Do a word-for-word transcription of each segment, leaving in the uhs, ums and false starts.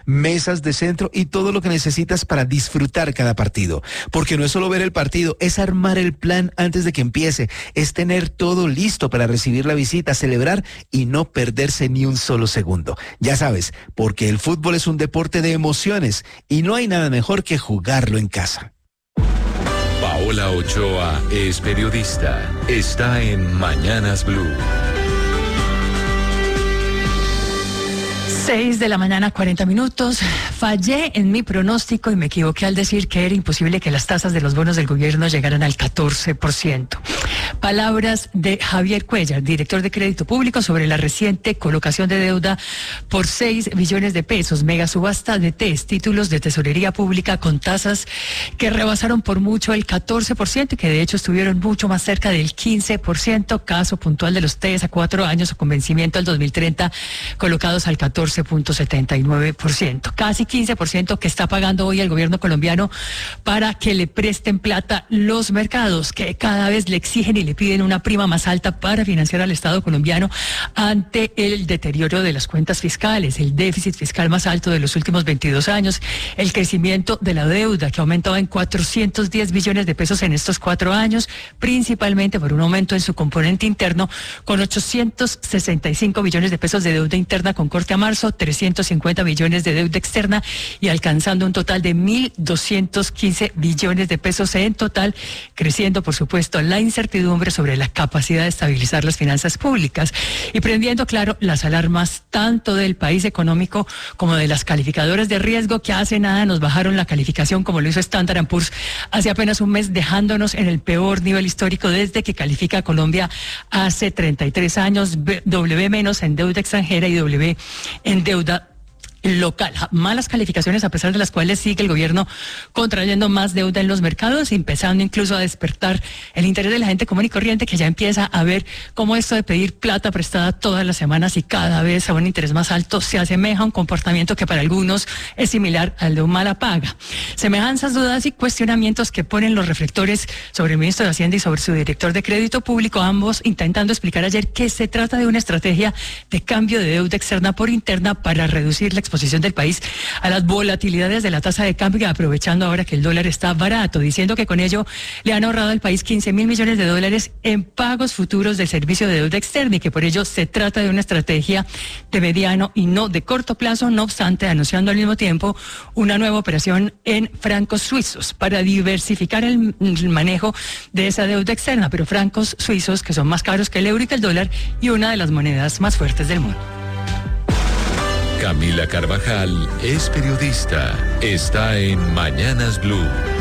mesas de centro y todo lo que necesitas para disfrutar cada partido. Porque no es solo ver el partido, es armar el plan antes de que empiece, es tener todo listo para recibir la visita, celebrar y no perderse ni un solo segundo. Ya sabes, porque el fútbol es un deporte de emociones y no hay nada mejor que jugarlo en casa. Paola Ochoa es periodista. Está en Mañanas Blue. Seis de la mañana, cuarenta minutos. Fallé en mi pronóstico y me equivoqué al decir que era imposible que las tasas de los bonos del gobierno llegaran al catorce por ciento. Palabras de Javier Cuellar, director de Crédito Público, sobre la reciente colocación de deuda por seis billones de pesos, mega subasta de T E S, títulos de tesorería pública con tasas que rebasaron por mucho el catorce por ciento y que de hecho estuvieron mucho más cerca del quince por ciento, caso puntual de los T E S a cuatro años o con vencimiento al dos mil treinta, colocados al catorce punto setenta y nueve por ciento, casi quince por ciento que está pagando hoy el gobierno colombiano para que le presten plata los mercados, que cada vez le exigen y le piden una prima más alta para financiar al Estado colombiano ante el deterioro de las cuentas fiscales, el déficit fiscal más alto de los últimos veintidós años, el crecimiento de la deuda que aumentaba en cuatrocientos diez billones de pesos en estos cuatro años, principalmente por un aumento en su componente interno, con ochocientos sesenta y cinco billones de pesos de deuda interna con corte a marzo, trescientos cincuenta billones de deuda externa y alcanzando un total de mil doscientos quince billones de pesos en total, creciendo por supuesto la incertidumbre sobre la capacidad de estabilizar las finanzas públicas y prendiendo, claro, las alarmas tanto del país económico como de las calificadoras de riesgo, que hace nada nos bajaron la calificación como lo hizo Standard and Poor's hace apenas un mes, dejándonos en el peor nivel histórico desde que califica a Colombia hace treinta y tres años, W menos en deuda extranjera y W en deuda local. Malas calificaciones a pesar de las cuales sigue el gobierno contrayendo más deuda en los mercados, empezando incluso a despertar el interés de la gente común y corriente, que ya empieza a ver cómo esto de pedir plata prestada todas las semanas y cada vez a un interés más alto se asemeja a un comportamiento que para algunos es similar al de un mala paga. Semejanzas, dudas y cuestionamientos que ponen los reflectores sobre el ministro de Hacienda y sobre su director de Crédito Público, ambos intentando explicar ayer que se trata de una estrategia de cambio de deuda externa por interna para reducir la exposición del país a las volatilidades de la tasa de cambio, aprovechando ahora que el dólar está barato, diciendo que con ello le han ahorrado al país quince mil millones de dólares en pagos futuros del servicio de deuda externa y que por ello se trata de una estrategia de mediano y no de corto plazo, no obstante anunciando al mismo tiempo una nueva operación en francos suizos para diversificar el, el manejo de esa deuda externa, pero francos suizos que son más caros que el euro y que el dólar y una de las monedas más fuertes del mundo. Camila Carvajal es periodista. Está en Mañanas Blue.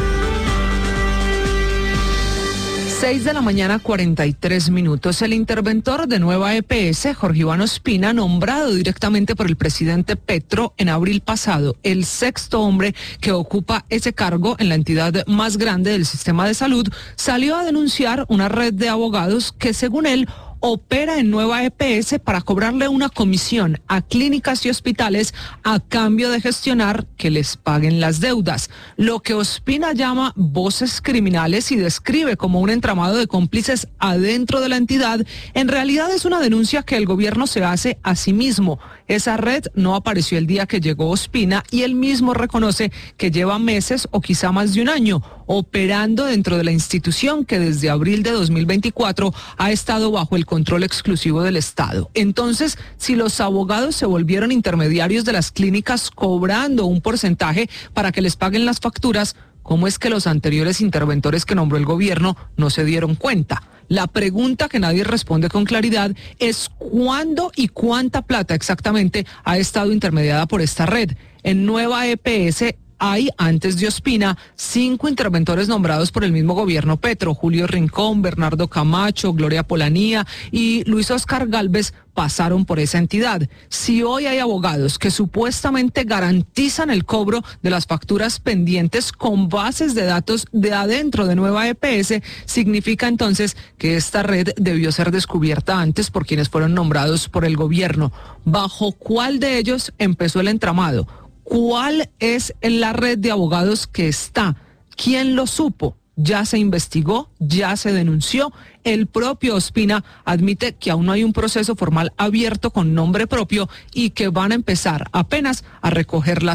Seis de la mañana, cuarenta y tres minutos. El interventor de Nueva E P S, Jorge Iván Ospina, nombrado directamente por el presidente Petro en abril pasado, el sexto hombre que ocupa ese cargo en la entidad más grande del sistema de salud, salió a denunciar una red de abogados que, según él, opera en Nueva E P S para cobrarle una comisión a clínicas y hospitales a cambio de gestionar que les paguen las deudas. Lo que Ospina llama voces criminales y describe como un entramado de cómplices adentro de la entidad, en realidad es una denuncia que el gobierno se hace a sí mismo. Esa red no apareció el día que llegó Ospina y él mismo reconoce que lleva meses o quizá más de un año operando dentro de la institución que desde abril de dos mil veinticuatro ha estado bajo el control exclusivo del Estado. Entonces, si los abogados se volvieron intermediarios de las clínicas cobrando un porcentaje para que les paguen las facturas, ¿cómo es que los anteriores interventores que nombró el gobierno no se dieron cuenta? La pregunta que nadie responde con claridad es ¿cuándo y cuánta plata exactamente ha estado intermediada por esta red? En Nueva E P S hay, antes de Ospina, cinco interventores nombrados por el mismo gobierno Petro: Julio Rincón, Bernardo Camacho, Gloria Polanía y Luis Oscar Gálvez pasaron por esa entidad. Si hoy hay abogados que supuestamente garantizan el cobro de las facturas pendientes con bases de datos de adentro de Nueva E P S, significa entonces que esta red debió ser descubierta antes por quienes fueron nombrados por el gobierno. ¿Bajo cuál de ellos empezó el entramado? ¿Cuál es la red de abogados que está? ¿Quién lo supo? Ya se investigó, ya se denunció. El propio Ospina admite que aún no hay un proceso formal abierto con nombre propio y que van a empezar apenas a recoger las